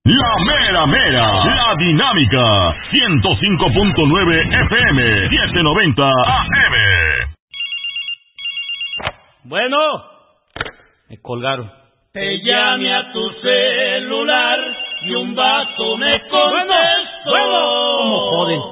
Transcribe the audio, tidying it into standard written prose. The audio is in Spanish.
La mera mera, la dinámica, 105.9 FM, 790 AM. Bueno, me colgaron. Te llamé a tu celular y un vato me contestó. Bueno, ¿cómo joden?